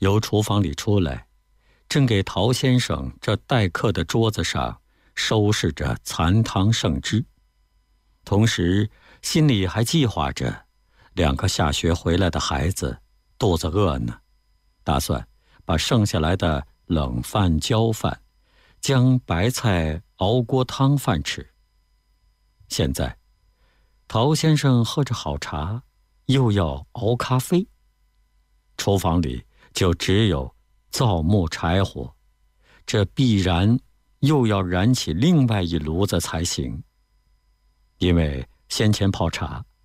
由厨房里出来，正给陶先生这待客的桌子上收拾着残汤剩汁，同时心里还计划着2个下学回来的孩子肚子饿呢，打算把剩下来的冷饭焦饭将白菜熬锅汤饭吃。现在陶先生喝着好茶，又要熬咖啡，厨房里就只有灶木柴火，这必然又要燃起另外一炉子才行。因为先前泡茶，